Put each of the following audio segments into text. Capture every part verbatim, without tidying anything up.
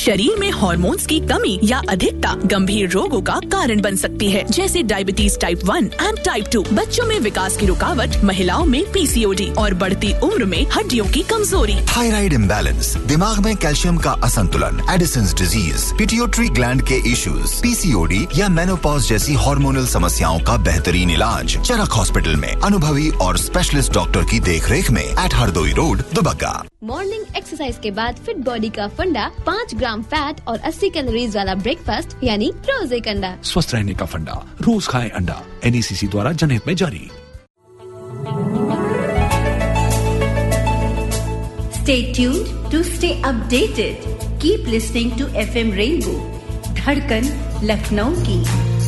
शरीर में हॉर्मोन्स की कमी या अधिकता गंभीर रोगों का कारण बन सकती है, जैसे diabetes type one and type two, बच्चों में विकास की रुकावट, महिलाओं में पीसीओडी और बढ़ती उम्र में हड्डियों की कमजोरी। थायराइड इम्बैलेंस, दिमाग में कैल्शियम का असंतुलन, एडिसन्स डिजीज, पिट्यूटरी ग्लैंड के इश्यूज, पीसीओडी या मेनोपॉज जैसी हार्मोनल समस्याओं का बेहतरीन इलाज चरक हॉस्पिटल में अनुभवी और स्पेशलिस्ट डॉक्टर की देखरेख में eight Hardoi road, Dubagga. Morning exercise के बाद फिट बॉडी का फंडा, पाँच ग्राम फैट और अस्सी कैलोरीज वाला ब्रेकफास्ट यानी रोज एक अंडा। स्वस्थ रहने का फंडा, रोज खाएं अंडा। एनईसीसी द्वारा जनहित में जारी। Stay tuned to stay updated. Keep listening to F M Rainbow, धड़कन लखनऊ की।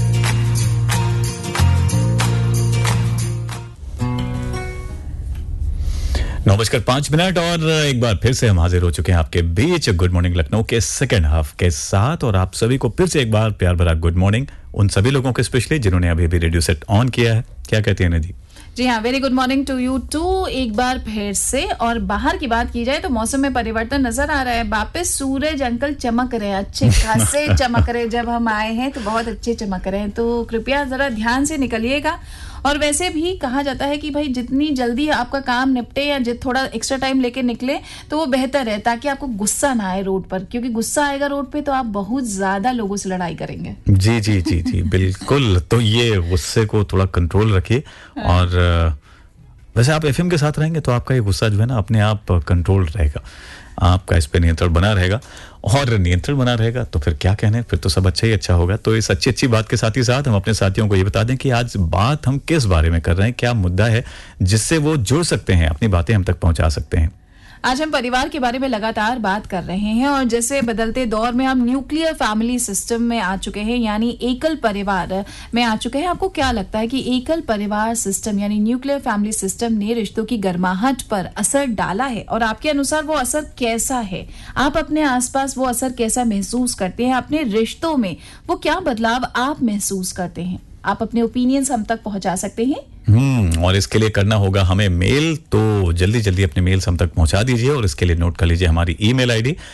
नौ बजकर पांच मिनट और एक बार फिर से हम हाजिर हो चुके हैं आपके बीच गुड मॉर्निंग लखनऊ के सेकंड हाफ के साथ। और आप सभी को फिर से एक बार प्यार भरा गुड मॉर्निंग उन सभी लोगों को स्पेशली जिन्होंने अभी अभी रेडियो सेट ऑन किया है। क्या कहती हैं नदी? जी हाँ, very good morning to you to एक बार फिर से। और बाहर की बात की जाए तो मौसम में परिवर्तन नजर आ रहा है। वापस सूरज अंकल चमक रहे हैं, अच्छे खासे चमक रहे। जब हम आए हैं तो बहुत अच्छे चमक रहे हैं, तो कृपया जरा ध्यान से निकलिएगा। और वैसे भी कहा जाता है कि भाई जितनी जल्दी आपका काम निपटे या जित थोड़ा एक्स्ट्रा टाइम लेके निकले तो वो बेहतर है, ताकि आपको गुस्सा ना आए रोड पर, क्योंकि गुस्सा आएगा रोड पे तो आप बहुत ज्यादा लोगों से लड़ाई करेंगे। जी जी जी जी बिल्कुल। तो ये गुस्से को थोड़ा कंट्रोल रखिए। और वैसे आप एफएम के साथ रहेंगे तो आपका ये गुस्सा जो है ना अपने आप कंट्रोल रहेगा, आपका इस पे नियंत्रण बना रहेगा। और नियंत्रण बना रहेगा तो फिर क्या कहने, फिर तो सब अच्छा ही अच्छा होगा। तो इस अच्छी अच्छी बात के साथ ही साथ हम अपने साथियों को ये बता दें कि आज बात हम किस बारे में कर रहे हैं, क्या मुद्दा है जिससे वो जुड़ सकते हैं, अपनी बातें हम तक पहुंचा सकते हैं। आज हम परिवार के बारे में लगातार बात कर रहे हैं। और जैसे बदलते दौर में हम न्यूक्लियर फैमिली सिस्टम में आ चुके हैं, यानी एकल परिवार में आ चुके हैं। आपको क्या लगता है कि एकल परिवार सिस्टम यानी न्यूक्लियर फैमिली सिस्टम ने रिश्तों की गर्माहट पर असर डाला है? और आपके अनुसार वो असर कैसा है? आप अपने आसपास वो असर कैसा महसूस करते हैं? अपने रिश्तों में वो क्या बदलाव आप महसूस करते हैं? आप अपने ओपिनियंस हम तक पहुंचा सकते हैं। हम्म और इसके लिए करना होगा हमें मेल, तो जल्दी जल्दी अपने मेल्स हम तक पहुंचा दीजिए। और इसके लिए नोट कर लीजिए हमारी ईमेल आईडी